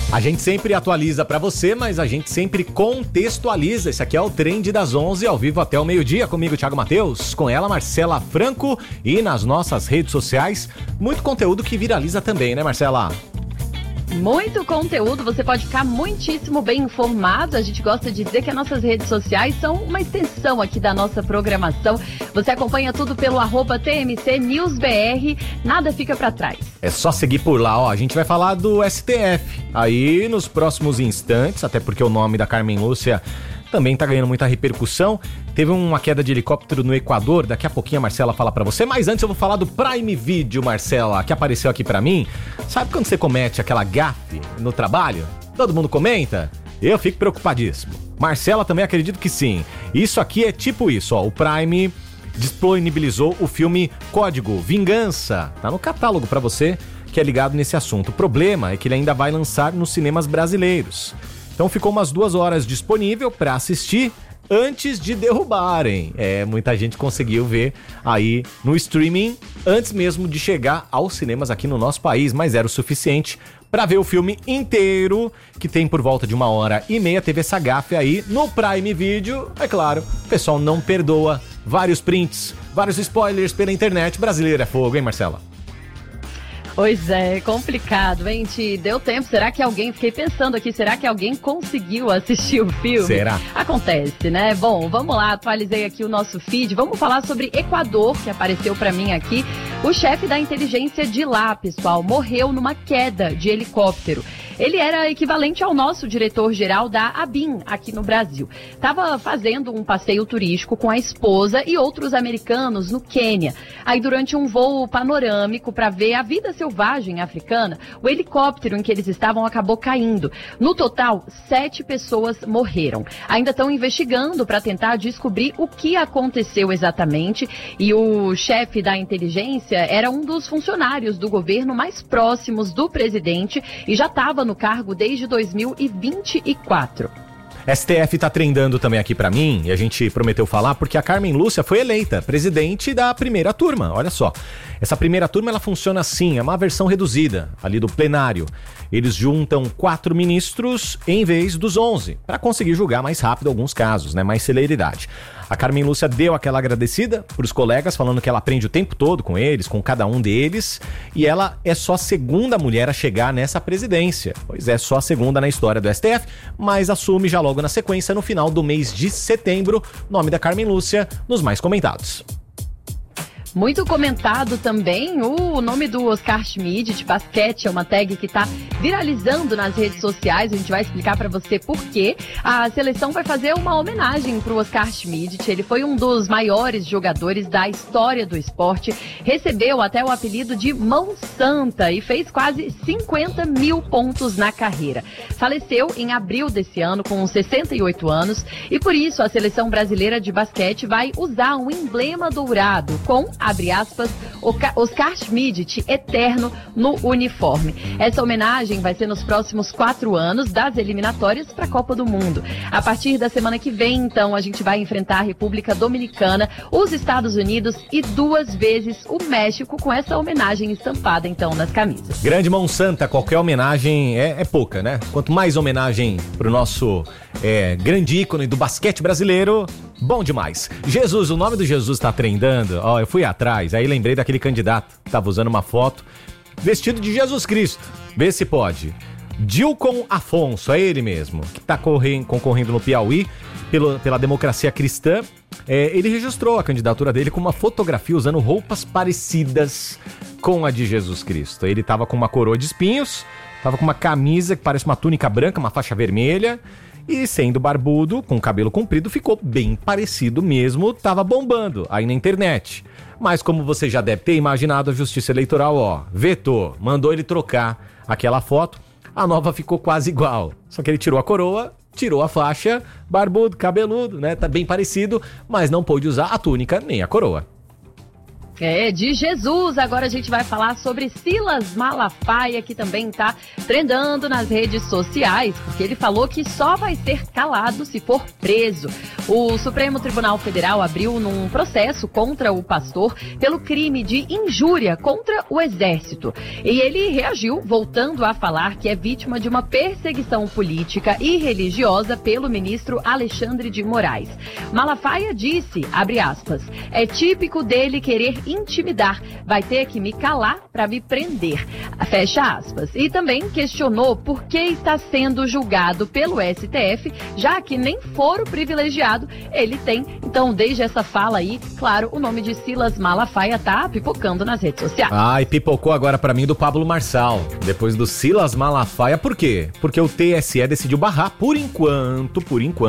A gente sempre atualiza pra você, mas a gente sempre contextualiza. Esse aqui é o Trend das 11, ao vivo até o meio-dia, comigo, Thiago Matheus, com ela, Marcela Franco, e nas nossas redes sociais, muito conteúdo que viraliza também, né, Marcela? Muito conteúdo, você pode ficar muitíssimo bem informado. A gente gosta de dizer que as nossas redes sociais são uma extensão aqui da nossa programação. Você acompanha tudo pelo @TMCNewsBR, nada fica pra trás. É só seguir por lá, ó. A gente vai falar do STF aí nos próximos instantes, até porque o nome da Carmen Lúcia também tá ganhando muita repercussão. Teve uma queda de helicóptero no Equador, daqui a pouquinho a Marcela fala pra você, mas antes eu vou falar do Prime Video, Marcela, que apareceu aqui pra mim. Sabe quando você comete aquela gafe no trabalho? Todo mundo comenta? Eu fico preocupadíssimo. Marcela também acredito que sim. Isso aqui é tipo isso, ó, o Prime disponibilizou o filme Código Vingança. Tá no catálogo pra você que é ligado nesse assunto. O problema é que ele ainda vai lançar nos cinemas brasileiros. Então ficou umas 2 horas disponível para assistir antes de derrubarem. Muita gente conseguiu ver aí no streaming antes mesmo de chegar aos cinemas aqui no nosso país, mas era o suficiente para ver o filme inteiro, que tem por volta de 1h30. Teve essa gafe aí no Prime Video. É claro, o pessoal não perdoa. Vários prints, vários spoilers pela internet. Brasileiro é fogo, hein, Marcela? Pois é, complicado, hein? Deu tempo, fiquei pensando aqui, será que alguém conseguiu assistir o filme? Será? Acontece, né? Bom, vamos lá, atualizei aqui o nosso feed, vamos falar sobre Equador, que apareceu pra mim aqui. O chefe da inteligência de lá, pessoal, morreu numa queda de helicóptero. Ele era equivalente ao nosso diretor-geral da ABIN aqui no Brasil. Estava fazendo um passeio turístico com a esposa e outros americanos no Quênia. Aí, durante um voo panorâmico para ver a vida selvagem africana, o helicóptero em que eles estavam acabou caindo. No total, 7 pessoas morreram. Ainda estão investigando para tentar descobrir o que aconteceu exatamente. E o chefe da inteligência era um dos funcionários do governo mais próximos do presidente e já estava no cargo desde 2024. STF tá trendando também aqui pra mim, e a gente prometeu falar, porque a Carmen Lúcia foi eleita presidente da primeira turma, olha só. Essa primeira turma, ela funciona assim, é uma versão reduzida, ali do plenário. Eles juntam 4 ministros em vez dos 11, para conseguir julgar mais rápido alguns casos, né, mais celeridade. A Carmen Lúcia deu aquela agradecida pros colegas, falando que ela aprende o tempo todo com eles, com cada um deles, e ela é só a segunda mulher a chegar nessa presidência. Pois é, só a segunda na história do STF, mas assume já logo na sequência, no final do mês de setembro, nome da Carmen Lúcia nos mais comentados. Muito comentado também o nome do Oscar Schmidt, de basquete, é uma tag que está viralizando nas redes sociais. A gente vai explicar para você por quê. A seleção vai fazer uma homenagem para o Oscar Schmidt. Ele foi um dos maiores jogadores da história do esporte, recebeu até o apelido de Mão Santa e fez quase 50 mil pontos na carreira. Faleceu em abril desse ano com 68 anos e por isso a seleção brasileira de basquete vai usar um emblema dourado com, abre aspas, Oscar Schmidt eterno no uniforme. Essa homenagem vai ser nos próximos 4 anos das eliminatórias para a Copa do Mundo. A partir da semana que vem, então, a gente vai enfrentar a República Dominicana, os Estados Unidos e 2 vezes o México, com essa homenagem estampada, então, nas camisas. Grande Mão Santa, qualquer homenagem é pouca, né? Quanto mais homenagem pro nosso grande ícone do basquete brasileiro, bom demais. Jesus, o nome do Jesus tá trendando. Ó, eu fui atrás, aí lembrei daquele candidato que tava usando uma foto vestido de Jesus Cristo. Vê se pode. Dilcon Afonso, é ele mesmo, que tá concorrendo no Piauí pela democracia cristã. Ele registrou a candidatura dele com uma fotografia usando roupas parecidas com a de Jesus Cristo. Ele tava com uma coroa de espinhos, tava com uma camisa que parece uma túnica branca, uma faixa vermelha. E sendo barbudo, com cabelo comprido, ficou bem parecido mesmo, tava bombando aí na internet. Mas como você já deve ter imaginado, a Justiça Eleitoral, vetou, mandou ele trocar aquela foto. A nova ficou quase igual, só que ele tirou a coroa, tirou a faixa, barbudo, cabeludo, né? Tá bem parecido, mas não pôde usar a túnica nem a coroa. De Jesus. Agora a gente vai falar sobre Silas Malafaia, que também tá trendando nas redes sociais, porque ele falou que só vai ser calado se for preso. O Supremo Tribunal Federal abriu num processo contra o pastor pelo crime de injúria contra o Exército. E ele reagiu, voltando a falar que é vítima de uma perseguição política e religiosa pelo ministro Alexandre de Moraes. Malafaia disse, abre aspas, é típico dele querer intimidar, vai ter que me calar para me prender, fecha aspas. E também questionou por que está sendo julgado pelo STF, já que nem foro privilegiado ele tem. Então, desde essa fala aí, claro, o nome de Silas Malafaia tá pipocando nas redes sociais. E pipocou agora para mim do Pablo Marçal, depois do Silas Malafaia. Por quê? Porque o TSE decidiu barrar, por enquanto,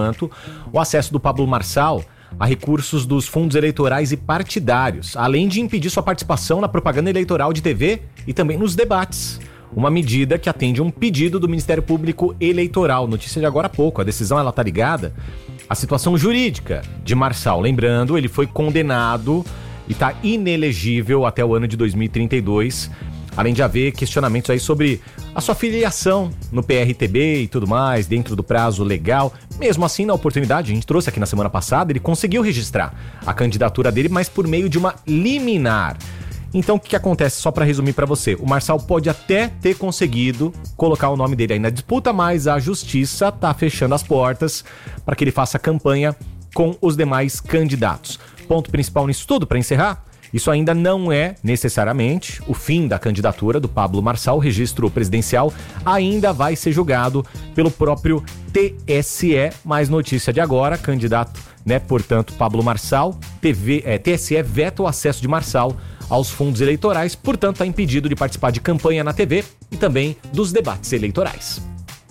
o acesso do Pablo Marçal a recursos dos fundos eleitorais e partidários, além de impedir sua participação na propaganda eleitoral de TV e também nos debates. Uma medida que atende um pedido do Ministério Público Eleitoral. Notícia de agora há pouco. A decisão ela tá ligada à situação jurídica de Marçal. Lembrando, ele foi condenado e está inelegível até o ano de 2032. Além de haver questionamentos aí sobre a sua filiação no PRTB e tudo mais, dentro do prazo legal. Mesmo assim, na oportunidade, a gente trouxe aqui na semana passada, ele conseguiu registrar a candidatura dele, mas por meio de uma liminar. Então, o que acontece? Só para resumir para você, o Marçal pode até ter conseguido colocar o nome dele aí na disputa, mas a justiça tá fechando as portas para que ele faça campanha com os demais candidatos. Ponto principal nisso tudo, para encerrar, isso ainda não é necessariamente o fim da candidatura do Pablo Marçal. O registro presidencial ainda vai ser julgado pelo próprio TSE. Mais notícia de agora, candidato, portanto, Pablo Marçal, TSE veta o acesso de Marçal aos fundos eleitorais, portanto, está impedido de participar de campanha na TV e também dos debates eleitorais.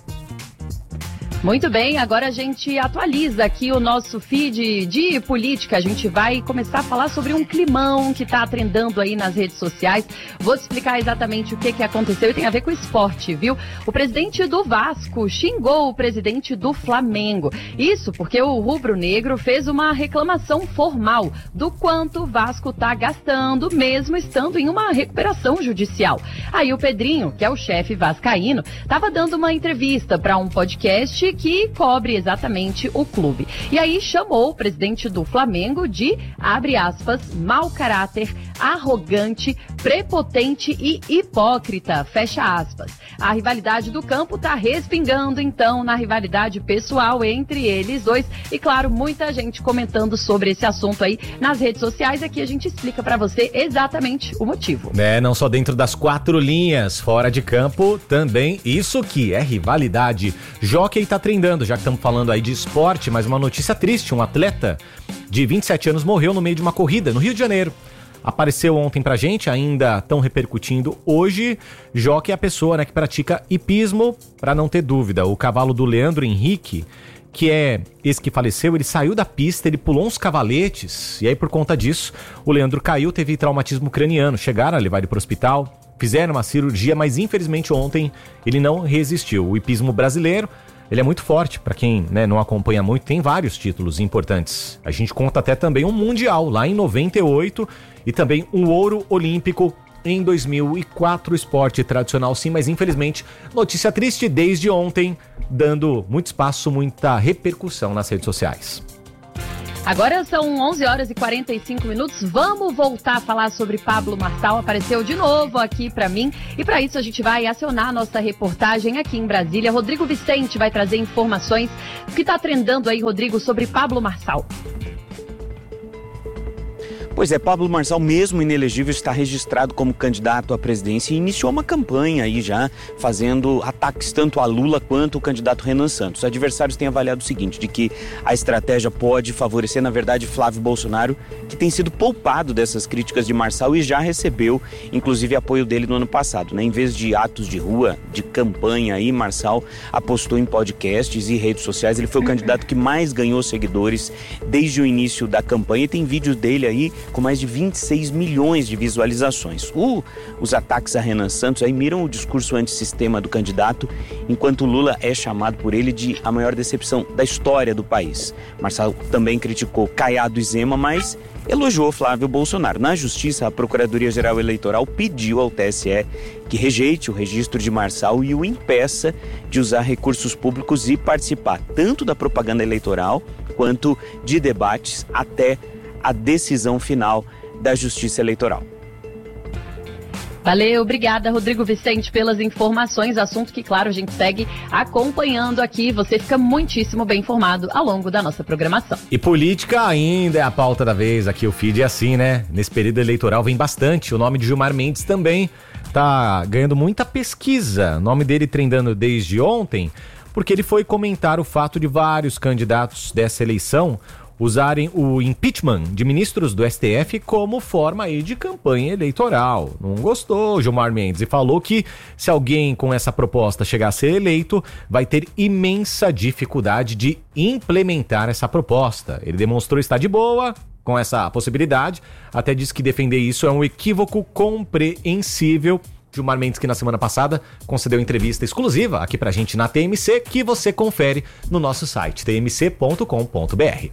Muito bem, agora a gente atualiza aqui o nosso feed de política. A gente vai começar a falar sobre um climão que está trendando aí nas redes sociais. Vou te explicar exatamente o que aconteceu e tem a ver com esporte, viu? O presidente do Vasco xingou o presidente do Flamengo. Isso porque o rubro-negro fez uma reclamação formal do quanto o Vasco está gastando, mesmo estando em uma recuperação judicial. Aí o Pedrinho, que é o chefe vascaíno, estava dando uma entrevista para um podcast que cobre exatamente o clube. E aí chamou o presidente do Flamengo de, abre aspas, mau caráter, arrogante, prepotente e hipócrita, fecha aspas. A rivalidade do campo tá respingando, então, na rivalidade pessoal entre eles dois. E, claro, muita gente comentando sobre esse assunto aí nas redes sociais. Aqui a gente explica pra você exatamente o motivo. Não só dentro das quatro linhas, fora de campo também. Isso que é rivalidade. Jockey tá trendando, já que estamos falando aí de esporte, mas uma notícia triste. Um atleta de 27 anos morreu no meio de uma corrida no Rio de Janeiro. Apareceu ontem pra gente, ainda estão repercutindo hoje. Jockey é a pessoa, que pratica hipismo, pra não ter dúvida. O cavalo do Leandro Henrique, que é esse que faleceu, ele saiu da pista, ele pulou uns cavaletes, e aí por conta disso, o Leandro caiu, teve traumatismo craniano. Chegaram a levar ele pro hospital, fizeram uma cirurgia, mas infelizmente ontem ele não resistiu. O hipismo brasileiro, ele é muito forte, para quem não acompanha muito, tem vários títulos importantes. A gente conta até também um mundial lá em 98 e também um ouro olímpico em 2004, esporte tradicional sim, mas infelizmente notícia triste desde ontem, dando muito espaço, muita repercussão nas redes sociais. Agora são 11 horas e 45 minutos. Vamos voltar a falar sobre Pablo Marçal. Apareceu de novo aqui para mim. E para isso a gente vai acionar a nossa reportagem aqui em Brasília. Rodrigo Vicente vai trazer informações. O que está trendando aí, Rodrigo, sobre Pablo Marçal? Pois é, Pablo Marçal, mesmo inelegível, está registrado como candidato à presidência e iniciou uma campanha aí já, fazendo ataques tanto a Lula quanto o candidato Renan Santos. Os adversários têm avaliado o seguinte, de que a estratégia pode favorecer, na verdade, Flávio Bolsonaro, que tem sido poupado dessas críticas de Marçal e já recebeu, inclusive, apoio dele no ano passado, Em vez de atos de rua, de campanha aí, Marçal apostou em podcasts e redes sociais. Ele foi o candidato que mais ganhou seguidores desde o início da campanha e tem vídeos dele aí com mais de 26 milhões de visualizações. Os ataques a Renan Santos aí miram o discurso antissistema do candidato, enquanto Lula é chamado por ele de a maior decepção da história do país. Marçal também criticou Caiado e Zema, mas elogiou Flávio Bolsonaro. Na Justiça, a Procuradoria-Geral Eleitoral pediu ao TSE que rejeite o registro de Marçal e o impeça de usar recursos públicos e participar tanto da propaganda eleitoral quanto de debates até a decisão final da Justiça Eleitoral. Valeu, obrigada, Rodrigo Vicente, pelas informações. Assunto que, claro, a gente segue acompanhando aqui. Você fica muitíssimo bem informado ao longo da nossa programação. E política ainda é a pauta da vez. Aqui o feed é assim, né? Nesse período eleitoral vem bastante. O nome de Gilmar Mendes também tá ganhando muita pesquisa. O nome dele trendando desde ontem, porque ele foi comentar o fato de vários candidatos dessa eleição usarem o impeachment de ministros do STF como forma aí de campanha eleitoral. Não gostou Gilmar Mendes e falou que se alguém com essa proposta chegar a ser eleito, vai ter imensa dificuldade de implementar essa proposta. Ele demonstrou estar de boa com essa possibilidade, até disse que defender isso é um equívoco compreensível. Gilmar Mendes, que na semana passada concedeu entrevista exclusiva aqui pra gente na TMC, que você confere no nosso site tmc.com.br.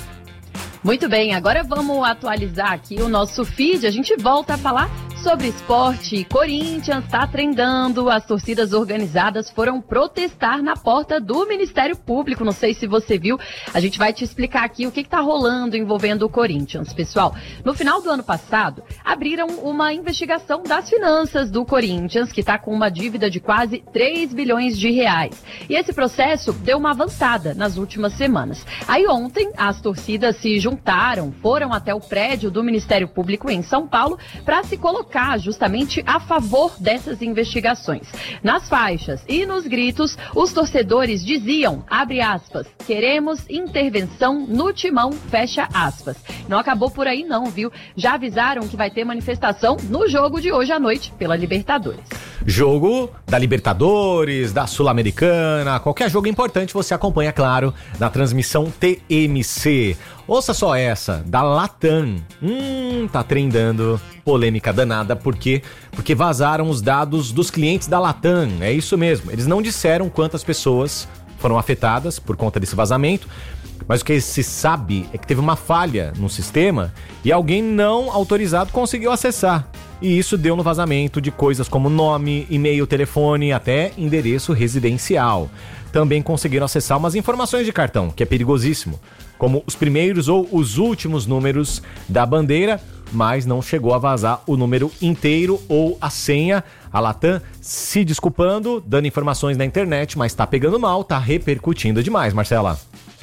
Muito bem, agora vamos atualizar aqui o nosso feed. A gente volta a falar sobre esporte. Corinthians está trendando. As torcidas organizadas foram protestar na porta do Ministério Público. Não sei se você viu. A gente vai te explicar aqui o que está rolando envolvendo o Corinthians. Pessoal, no final do ano passado, abriram uma investigação das finanças do Corinthians, que está com uma dívida de quase 3 bilhões de reais. E esse processo deu uma avançada nas últimas semanas. Aí ontem, as torcidas se juntaram, foram até o prédio do Ministério Público em São Paulo para se colocar justamente a favor dessas investigações. Nas faixas e nos gritos, os torcedores diziam, abre aspas, queremos intervenção no Timão, fecha aspas. Não acabou por aí não, viu? Já avisaram que vai ter manifestação no jogo de hoje à noite pela Libertadores. Jogo da Libertadores, da Sul-Americana, qualquer jogo importante você acompanha, claro, na transmissão TMC. Ouça só essa, da Latam. Tá trendando, polêmica danada, por quê? Porque vazaram os dados dos clientes da Latam, é isso mesmo. Eles não disseram quantas pessoas foram afetadas por conta desse vazamento, mas o que se sabe é que teve uma falha no sistema e alguém não autorizado conseguiu acessar. E isso deu no vazamento de coisas como nome, e-mail, telefone, até endereço residencial. Também conseguiram acessar umas informações de cartão, que é perigosíssimo, como os primeiros ou os últimos números da bandeira, mas não chegou a vazar o número inteiro ou a senha. A Latam se desculpando, dando informações na internet, mas tá pegando mal, tá repercutindo demais, Marcela.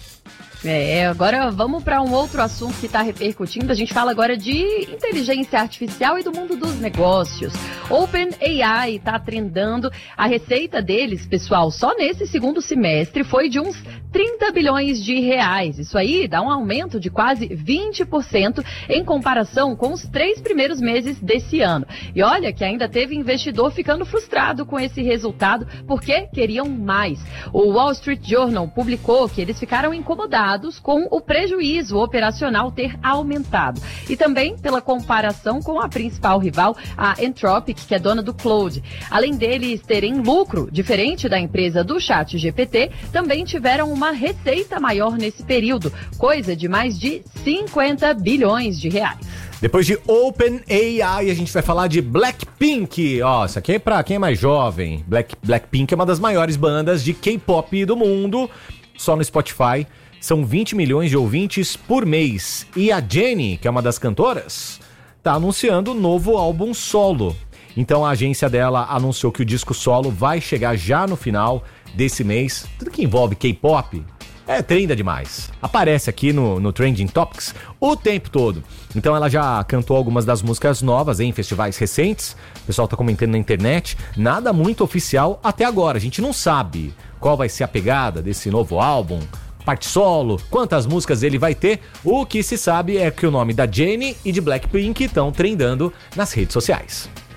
Agora vamos para um outro assunto que está repercutindo. A gente fala agora de inteligência artificial e do mundo dos negócios. OpenAI está trendando. A receita deles, pessoal, só nesse segundo semestre foi de uns 30 bilhões de reais. Isso aí dá um aumento de quase 20% em comparação com os 3 primeiros meses desse ano. E olha que ainda teve investidor ficando frustrado com esse resultado porque queriam mais. O Wall Street Journal publicou que eles ficaram incomodados com o prejuízo operacional ter aumentado. E também pela comparação com a principal rival, a Anthropic, que é dona do Claude. Além deles terem lucro diferente da empresa do ChatGPT, também tiveram uma receita maior nesse período, coisa de mais de 50 bilhões de reais. Depois de OpenAI, a gente vai falar de Blackpink. Isso aqui é pra quem é mais jovem. Blackpink é uma das maiores bandas de K-pop do mundo, só no Spotify. São 20 milhões de ouvintes por mês. E a Jennie, que é uma das cantoras, tá anunciando um novo álbum solo. Então a agência dela anunciou que o disco solo vai chegar já no final desse mês. Tudo que envolve K-pop trenda demais. Aparece aqui no Trending Topics o tempo todo. Então ela já cantou algumas das músicas novas em festivais recentes. O pessoal tá comentando na internet. Nada muito oficial até agora. A gente não sabe qual vai ser a pegada desse novo álbum. Parte solo, quantas músicas ele vai ter. O que se sabe é que o nome da Jennie e de Blackpink estão trendando nas redes sociais.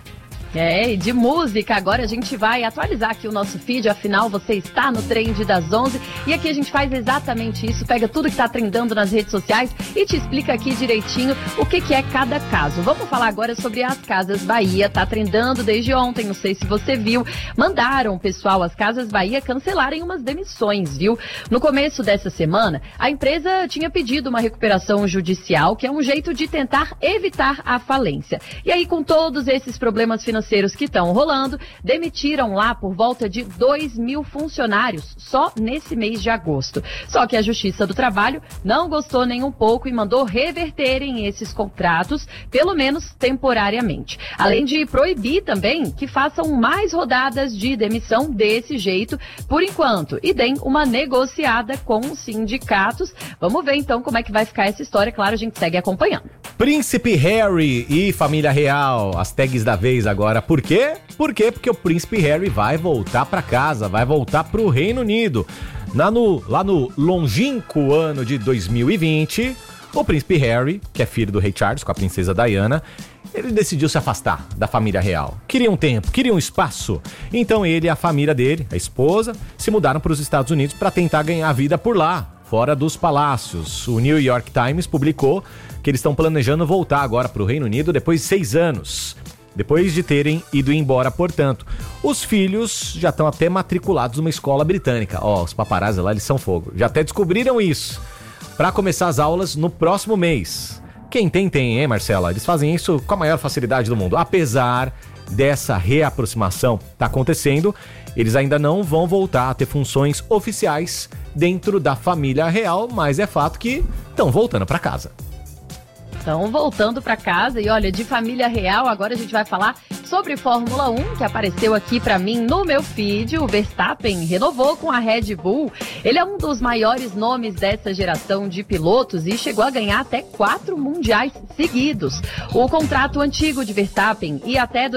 E de música, agora a gente vai atualizar aqui o nosso feed, afinal você está no Trend das 11 e aqui a gente faz exatamente isso, pega tudo que está trendando nas redes sociais e te explica aqui direitinho o que é cada caso. Vamos falar agora sobre as Casas Bahia, tá trendando desde ontem, não sei se você viu, mandaram, pessoal, as Casas Bahia cancelarem umas demissões, viu? No começo dessa semana, a empresa tinha pedido uma recuperação judicial, que é um jeito de tentar evitar a falência. E aí, com todos esses problemas financeiros que estão rolando, demitiram lá por volta de 2.000 funcionários só nesse mês de agosto. Só que a Justiça do Trabalho não gostou nem um pouco e mandou reverterem esses contratos, pelo menos temporariamente. Além de proibir também que façam mais rodadas de demissão desse jeito, por enquanto, e deem uma negociada com os sindicatos. Vamos ver então como é que vai ficar essa história, claro, a gente segue acompanhando. Príncipe Harry e família real, as tags da vez agora. Por quê? Porque o Príncipe Harry vai voltar para casa, vai voltar para o Reino Unido. Lá no longínquo ano de 2020, o Príncipe Harry, que é filho do rei Charles com a princesa Diana, ele decidiu se afastar da família real. Queria um tempo, queria um espaço. Então ele e a família dele, a esposa, se mudaram para os Estados Unidos para tentar ganhar a vida por lá, fora dos palácios. O New York Times publicou que eles estão planejando voltar agora para o Reino Unido depois de 6 anos. Depois de terem ido embora, portanto. Os filhos já estão até matriculados numa escola britânica. Os paparazzi lá, eles são fogo. Já até descobriram isso. Para começar as aulas no próximo mês. Quem tem, hein, Marcela? Eles fazem isso com a maior facilidade do mundo. Apesar dessa reaproximação tá acontecendo, eles ainda não vão voltar a ter funções oficiais dentro da família real, mas é fato que estão voltando para casa. Estão voltando para casa e olha, de família real, agora a gente vai falar sobre Fórmula 1, que apareceu aqui para mim no meu feed. O Verstappen renovou com a Red Bull. Ele é um dos maiores nomes dessa geração de pilotos e chegou a ganhar até 4 mundiais seguidos. O contrato antigo de Verstappen ia até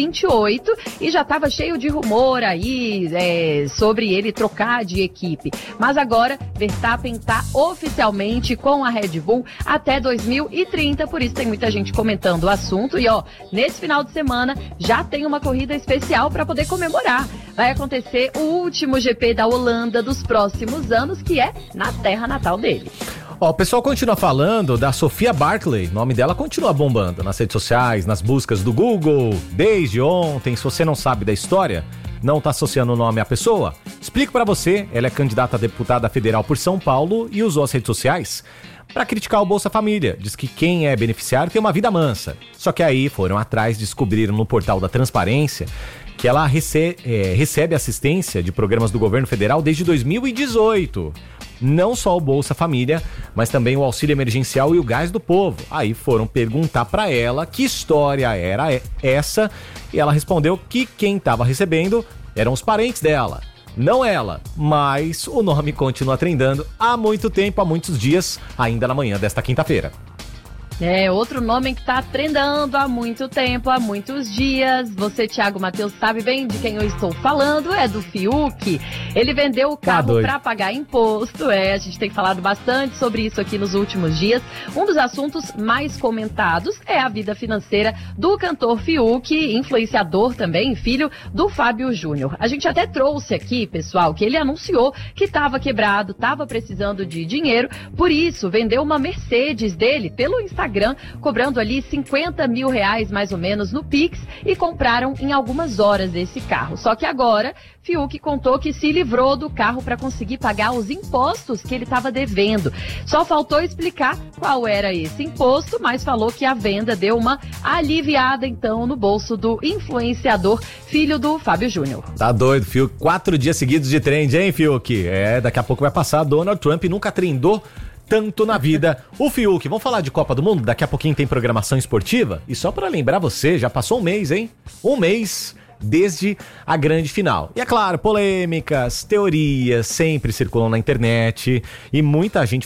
2028 e já estava cheio de rumor aí sobre ele trocar de equipe. Mas agora, Verstappen está oficialmente com a Red Bull até 2030, por isso tem muita gente comentando o assunto. E nesse final de semana já tem uma corrida especial para poder comemorar. Vai acontecer o último GP da Holanda dos próximos anos, que é na terra natal dele. O pessoal continua falando da Sofia Barclay, o nome dela continua bombando nas redes sociais, nas buscas do Google, desde ontem. Se você não sabe da história, não está associando o nome à pessoa, explico para você. Ela é candidata a deputada federal por São Paulo e usou as redes sociais para criticar o Bolsa Família. Diz que quem é beneficiário tem uma vida mansa. Só que aí foram atrás, descobriram no portal da Transparência que ela recebe assistência de programas do governo federal desde 2018. Não só o Bolsa Família, mas também o auxílio emergencial e o gás do povo. Aí foram perguntar para ela que história era essa e ela respondeu que quem estava recebendo eram os parentes dela. Não ela, mas o nome continua trendando há muito tempo, há muitos dias, ainda na manhã desta quinta-feira. Outro nome que tá trendando há muito tempo, há muitos dias. Você, Thiago Matheus, sabe bem de quem eu estou falando, é do Fiuk. Ele vendeu o carro para pagar imposto. A gente tem falado bastante sobre isso aqui nos últimos dias. Um dos assuntos mais comentados é a vida financeira do cantor Fiuk, influenciador também, filho do Fábio Júnior. A gente até trouxe aqui, pessoal, que ele anunciou que estava quebrado, estava precisando de dinheiro, por isso vendeu uma Mercedes dele pelo Instagram, cobrando ali R$50 mil mais ou menos no Pix, e compraram em algumas horas esse carro. Só que agora, Fiuk contou que se livrou do carro para conseguir pagar os impostos que ele estava devendo. Só faltou explicar qual era esse imposto, mas falou que a venda deu uma aliviada então no bolso do influenciador, filho do Fábio Júnior. Tá doido, Fiuk. 4 dias seguidos de trend, hein, Fiuk? Daqui a pouco vai passar. Donald Trump nunca trendou tanto na vida. O Fiuk, vamos falar de Copa do Mundo? Daqui a pouquinho tem programação esportiva. E só para lembrar você, já passou um mês, hein? Um mês desde a grande final. E é claro, polêmicas, teorias sempre circulam na internet e muita gente